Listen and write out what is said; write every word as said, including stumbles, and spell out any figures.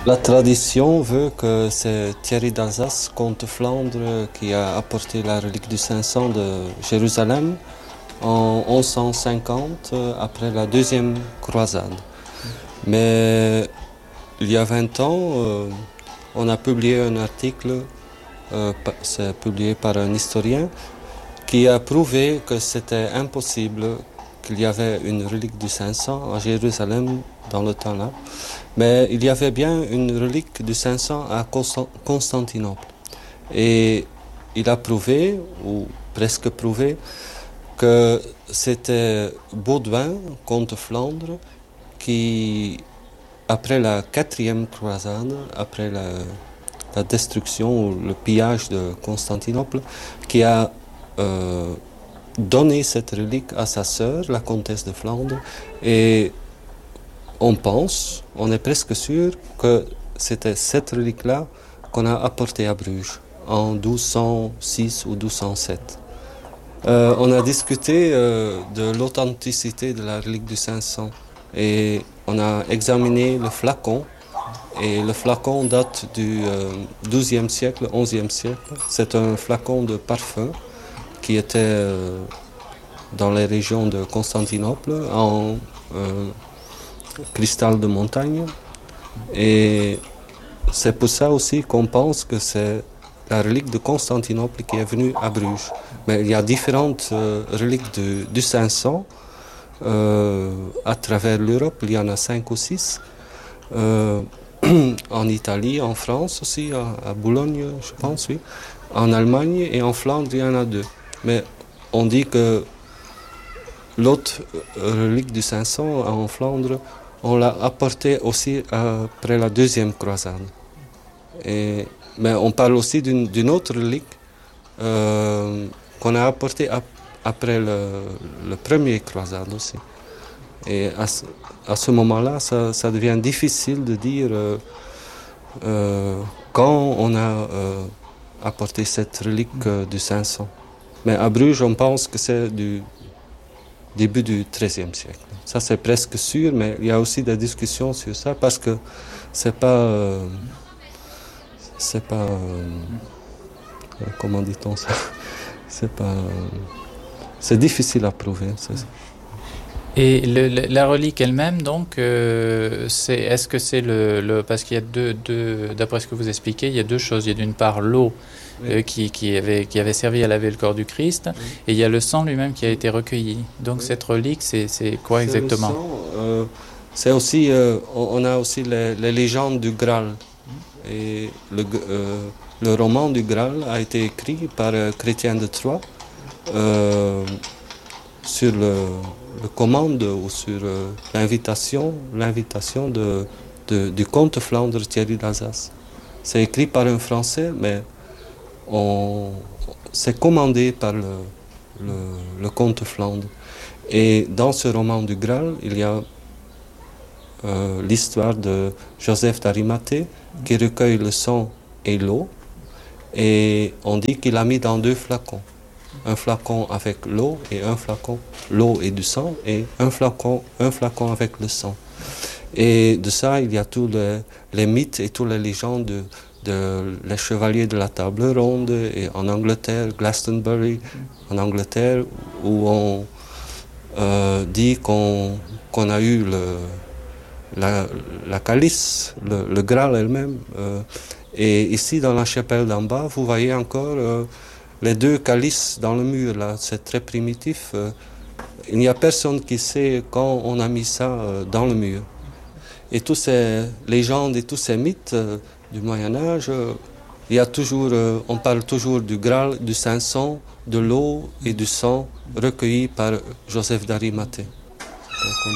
La tradition veut que c'est Thierry d'Alsace, comte de Flandre, qui a apporté la relique du cinq cents de Jérusalem en onze cent cinquante, après la deuxième croisade. Mais il y a vingt ans, euh, on a publié un article, euh, c'est publié par un historien, qui a prouvé que c'était impossible qu'il y avait une relique du cinq cents à Jérusalem dans le temps-là. Mais il y avait bien une relique du cinq cents à Constantinople. Et il a prouvé, ou presque prouvé, que c'était Baudouin, comte de Flandre, qui, après la quatrième croisade, après la, la destruction ou le pillage de Constantinople, qui a euh, donné cette relique à sa sœur, la comtesse de Flandre, et on pense, on est presque sûr que c'était cette relique-là qu'on a apportée à Bruges en douze cent six ou douze cent sept. Euh, on a discuté euh, de l'authenticité de la relique du cinq cents et on a examiné le flacon. Et le flacon date du euh, douzième siècle, onzième siècle. C'est un flacon de parfum qui était euh, dans les régions de Constantinople en euh, cristal de montagne. Et c'est pour ça aussi qu'on pense que c'est la relique de Constantinople qui est venue à Bruges. Mais il y a différentes euh, reliques de, du cinq cents euh, à travers l'Europe. Il y en a cinq ou six. Euh, en Italie, en France aussi, à, à Boulogne, je pense, oui. En Allemagne et en Flandre, il y en a deux. Mais on dit que l'autre relique du cinq cents en Flandre, on l'a apporté aussi après la deuxième croisade. Et, mais on parle aussi d'une, d'une autre relique euh, qu'on a apportée ap, après le, le premier croisade aussi. Et à ce, à ce moment-là, ça, ça devient difficile de dire euh, euh, quand on a euh, apporté cette relique euh, du cinq cents. Mais à Bruges, on pense que c'est du début du treizième siècle. Ça, c'est presque sûr, mais il y a aussi des discussions sur ça parce que c'est pas... Euh, c'est pas... Euh, comment dit-on ça? C'est pas... Euh, c'est difficile à prouver, c'est ça. Et le, la relique elle-même, donc, euh, c'est, est-ce que c'est le, le parce qu'il y a deux, deux, d'après ce que vous expliquez, il y a deux choses. Il y a d'une part l'eau oui. euh, qui, qui, avait, qui avait servi à laver le corps du Christ, oui. et il y a le sang lui-même qui a été recueilli. Donc oui. cette relique, c'est, c'est quoi c'est exactement? Le sang, euh, c'est aussi, euh, on a aussi les, les légendes du Graal. Et le, euh, le roman du Graal a été écrit par euh, Chrétien de Troyes euh, sur le le commande ou sur euh, l'invitation, l'invitation de, de, du comte de Flandre Thierry d'Alsace. C'est écrit par un Français, mais on, c'est commandé par le, le, le comte de Flandre. Et dans ce roman du Graal, il y a euh, l'histoire de Joseph d'Arimathée qui recueille le sang et l'eau, et on dit qu'il a mis dans deux flacons. Un flacon avec l'eau et un flacon, l'eau et du sang, et un flacon, un flacon avec le sang. Et de ça, il y a tous les, les mythes et toutes les légendes de, de les chevaliers de la table ronde et en Angleterre, Glastonbury, en Angleterre, où on euh, dit qu'on, qu'on a eu le, la, la calice, le, le Graal elle-même. Euh, et ici, dans la chapelle d'en bas, vous voyez encore euh, les deux calices dans le mur, là, c'est très primitif. Euh, il n'y a personne qui sait quand on a mis ça euh, dans le mur. Et toutes ces légendes et tous ces mythes euh, du Moyen-Âge, euh, il y a toujours, euh, on parle toujours du Graal, du cinq cents, de l'eau et du sang recueillis par Joseph d'Arimathée. Donc,